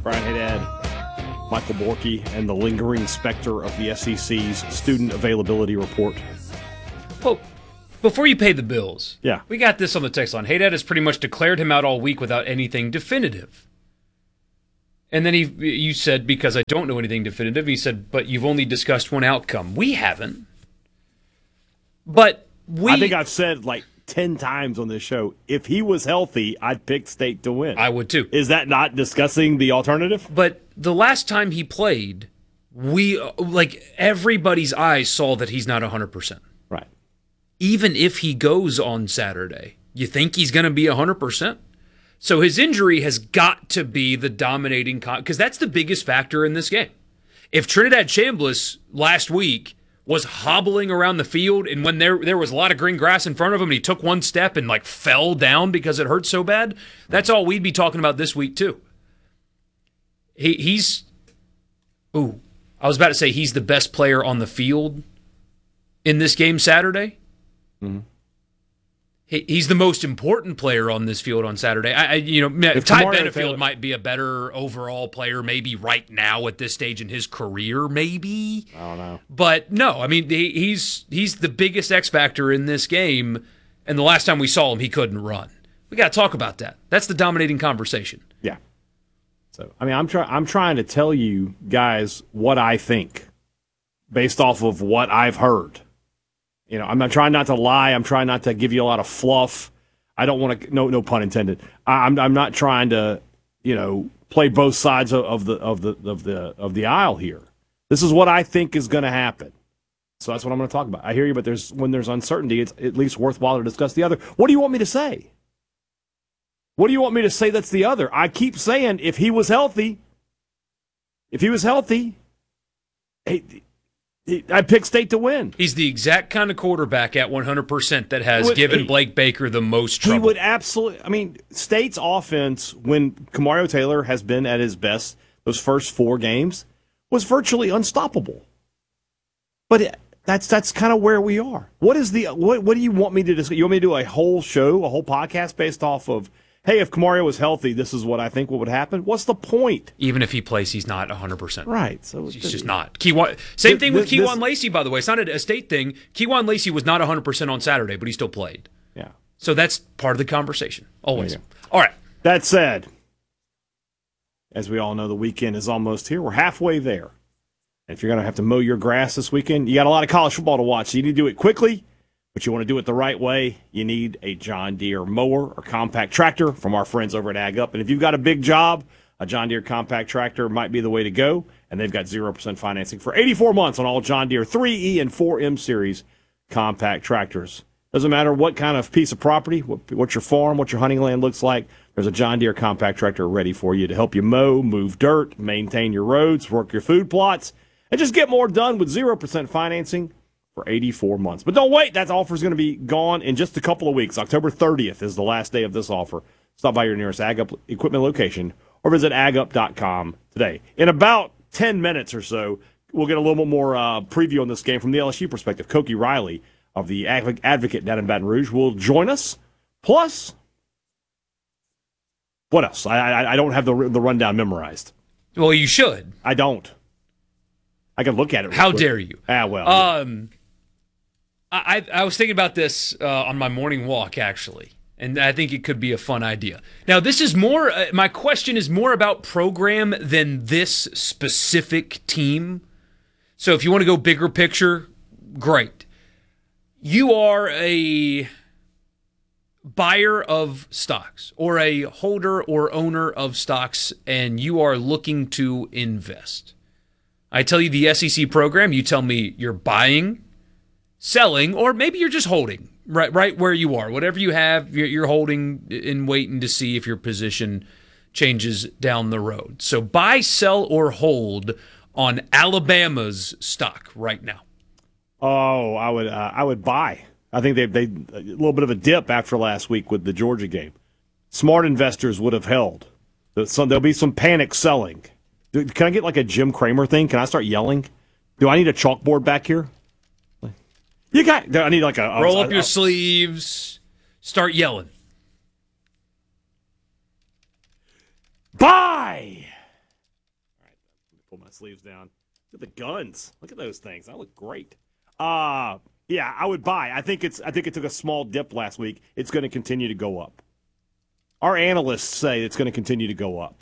Brian Haydad, Michael Borky, and the lingering specter of the SEC's student availability report. Well, before you pay the bills, yeah, we got this on the text line. Haydad has pretty much declared him out all week without anything definitive. And then you said, because I don't know anything definitive, he said, but you've only discussed one outcome. We haven't. But I think I've said like 10 times on this show, if he was healthy, I'd pick State to win. I would too. Is that not discussing the alternative? But the last time he played, everybody's eyes saw that he's not 100%. Right. Even if he goes on Saturday, you think he's going to be 100%? So his injury has got to be the dominating, because that's the biggest factor in this game. If Trinidad Chambliss last week was hobbling around the field, and when there was a lot of green grass in front of him, and he took one step and fell down because it hurt so bad, that's all we'd be talking about this week too. I was about to say he's the best player on the field in this game Saturday. Mm-hmm. He's the most important player on this field on Saturday. Ty Benefield might be a better overall player maybe right now at this stage in his career, maybe. I don't know. But no, I mean, he's the biggest X factor in this game, and the last time we saw him, he couldn't run. We got to talk about that. That's the dominating conversation. Yeah. So, I mean, I'm trying to tell you guys what I think based off of what I've heard. I'm not trying not to lie. I'm trying not to give you a lot of fluff. I don't want to. No pun intended. I'm not trying to, play both sides of the aisle here. This is what I think is going to happen. So that's what I'm going to talk about. I hear you, but when there's uncertainty, it's at least worthwhile to discuss the other. What do you want me to say? What do you want me to say? That's the other. I keep saying if he was healthy, I picked State to win. He's the exact kind of quarterback at 100% that has given Blake Baker the most trouble. He would absolutely. I mean, State's offense, when Kamario Taylor has been at his best, those first 4 games, was virtually unstoppable. But that's kind of where we are. What do you want me to discuss? You want me to do a whole show, a whole podcast based off of, hey, if Kamario was healthy, this is what I think would happen? What's the point? Even if he plays, he's not 100%. Right. So he's just not. Same thing with Kejuan Lacey, by the way. It's not a State thing. Kejuan Lacey was not 100% on Saturday, but he still played. Yeah. So that's part of the conversation. Always. All right. That said, as we all know, the weekend is almost here. We're halfway there. And if you're going to have to mow your grass this weekend, you got a lot of college football to watch. So you need to do it quickly. But you want to do it the right way, you need a John Deere mower or compact tractor from our friends over at Ag Up. And if you've got a big job, a John Deere compact tractor might be the way to go. And they've got 0% financing for 84 months on all John Deere 3E and 4M series compact tractors. Doesn't matter what kind of piece of property, what your farm, what your hunting land looks like, there's a John Deere compact tractor ready for you to help you mow, move dirt, maintain your roads, work your food plots, and just get more done with 0% financing for 84 months. But don't wait. That offer is going to be gone in just a couple of weeks. October 30th is the last day of this offer. Stop by your nearest Ag Up equipment location or visit agup.com today. In about 10 minutes or so, we'll get a little bit more preview on this game from the LSU perspective. Koki Riley of the Advocate down in Baton Rouge will join us. Plus, what else? I don't have the rundown memorized. Well, you should. I don't. I can look at it. How dare you? Well. I was thinking about this on my morning walk, actually, and I think it could be a fun idea. Now, this is more, my question is more about program than this specific team. So if you want to go bigger picture, great. You are a buyer of stocks or a holder or owner of stocks, and you are looking to invest. I tell you the SEC program, you tell me you're buying, selling, or maybe you're just holding right where you are. Whatever you have, you're holding and waiting to see if your position changes down the road. So buy, sell, or hold on Alabama's stock right now. Oh, I would buy. I think they a little bit of a dip after last week with the Georgia game. Smart investors would have held. There'll be some panic selling. Can I get like a Jim Cramer thing? Can I start yelling? Do I need a chalkboard back here? I need like a roll up your sleeves, start yelling. Buy! my sleeves down. Look at the guns. Look at those things. That look great. Yeah, I would buy. I think it took a small dip last week. It's going to continue to go up. Our analysts say it's going to continue to go up.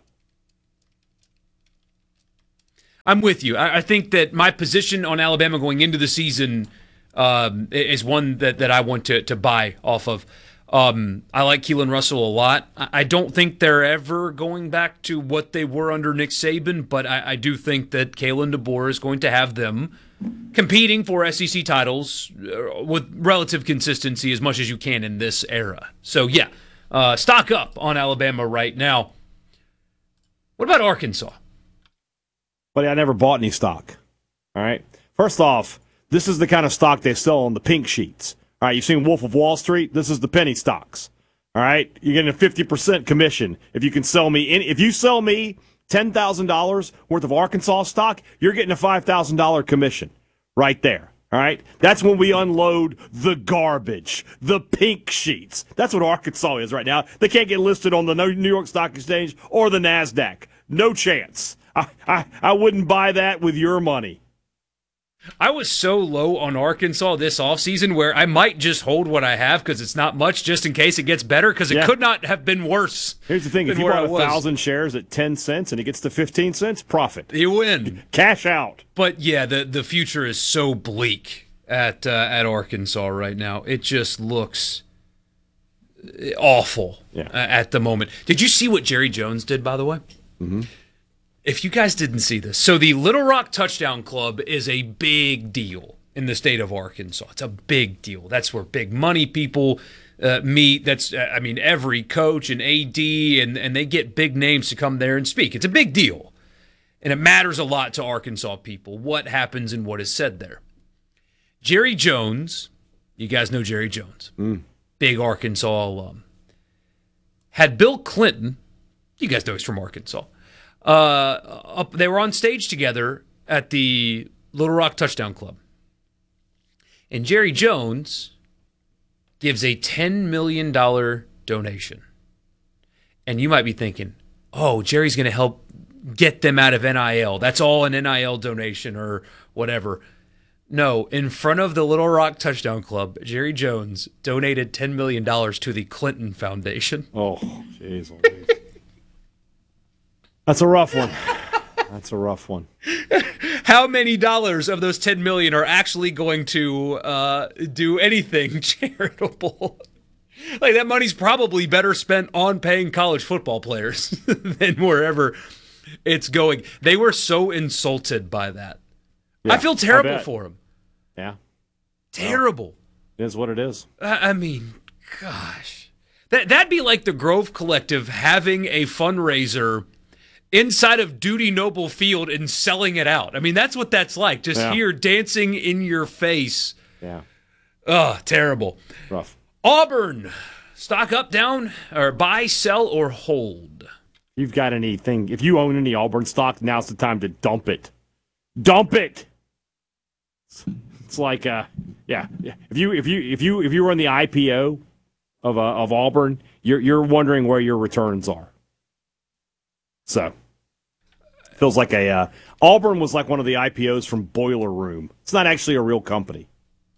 I'm with you. I think that my position on Alabama going into the season is one that I want to buy off of. I like Keelan Russell a lot. I don't think they're ever going back to what they were under Nick Saban, but I do think that Kalen DeBoer is going to have them competing for SEC titles with relative consistency as much as you can in this era. So, yeah, stock up on Alabama right now. What about Arkansas? But I never bought any stock. All right. First off, this is the kind of stock they sell on the pink sheets. All right, you've seen Wolf of Wall Street. This is the penny stocks. All right, you're getting a 50% commission if you can sell me. If you sell me $10,000 worth of Arkansas stock, you're getting a $5,000 commission right there. All right, that's when we unload the garbage, the pink sheets. That's what Arkansas is right now. They can't get listed on the New York Stock Exchange or the NASDAQ. No chance. I wouldn't buy that with your money. I was so low on Arkansas this offseason where I might just hold what I have because it's not much just in case it gets better because it could not have been worse. Here's the thing. If you bought 1,000 shares at 10 cents and it gets to 15 cents, profit. You win. Cash out. But, yeah, the future is so bleak at Arkansas right now. It just looks awful at the moment. Did you see what Jerry Jones did, by the way? Mm-hmm. If you guys didn't see this, so the Little Rock Touchdown Club is a big deal in the state of Arkansas. It's a big deal. That's where big money people meet. That's, every coach and AD, and they get big names to come there and speak. It's a big deal. And it matters a lot to Arkansas people, what happens and what is said there. Jerry Jones, you guys know Jerry Jones, big Arkansas alum, had Bill Clinton, you guys know he's from Arkansas, they were on stage together at the Little Rock Touchdown Club. And Jerry Jones gives a $10 million donation. And you might be thinking, oh, Jerry's going to help get them out of NIL. That's all an NIL donation or whatever. No, in front of the Little Rock Touchdown Club, Jerry Jones donated $10 million to the Clinton Foundation. Oh, jeez. That's a rough one. That's a rough one. How many dollars of those $10 million are actually going to do anything charitable? Like, that money's probably better spent on paying college football players than wherever it's going. They were so insulted by that. Yeah, I feel terrible for them. Yeah. Terrible. Well, it is what it is. I mean, gosh. That'd be like the Grove Collective having a fundraiser inside of Duty Noble Field and selling it out. I mean, that's what that's like. Just here dancing in your face. Yeah. Oh, terrible. Rough. Auburn. Stock up, down, or buy, sell, or hold? You've got anything. If you own any Auburn stock, now's the time to dump it. Dump it. It's like, If you were in the IPO of Auburn, you're wondering where your returns are. So, feels like Auburn was like one of the IPOs from Boiler Room. It's not actually a real company.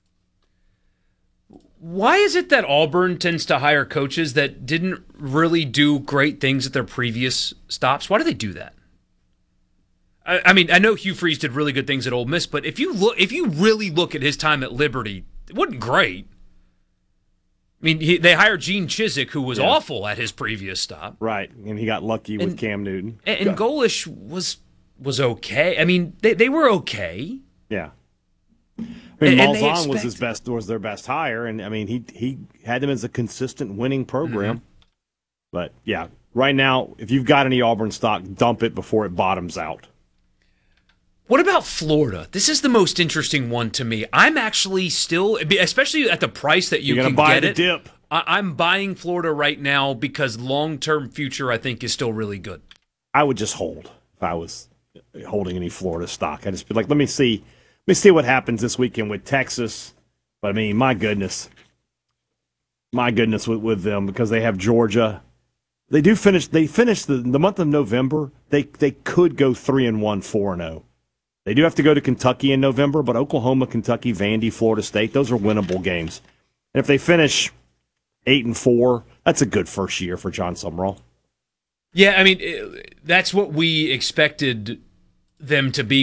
Why is it that Auburn tends to hire coaches that didn't really do great things at their previous stops? Why do they do that? I mean, I know Hugh Freeze did really good things at Ole Miss, but if you really look at his time at Liberty, it wasn't great. I mean, they hired Gene Chizik, who was awful at his previous stop. Right, and he got lucky with Cam Newton. And Golish was okay. I mean, they were okay. Yeah. I mean, Malzahn was their best hire, and I mean, he had them as a consistent winning program. Mm-hmm. But yeah, right now, if you've got any Auburn stock, dump it before it bottoms out. What about Florida? This is the most interesting one to me. I'm actually still, especially at the price that you can buy get the dip. I'm buying Florida right now because long-term future, I think, is still really good. I would just hold if I was holding any Florida stock. I'd just be like, let me see what happens this weekend with Texas. But I mean, my goodness with them, because they have Georgia, They do finish. They finish the month of November. They could go 3-1, 4-0. They do have to go to Kentucky in November, but Oklahoma, Kentucky, Vandy, Florida State, those are winnable games. And if they finish 8-4, that's a good first year for John Summerall. Yeah, I mean, that's what we expected them to be